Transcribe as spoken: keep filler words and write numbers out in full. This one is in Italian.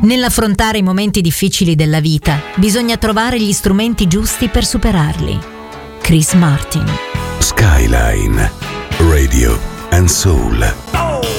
Nell'affrontare i momenti difficili della vita, bisogna trovare gli strumenti giusti per superarli. Chris Martin. Skyline Radio and Soul.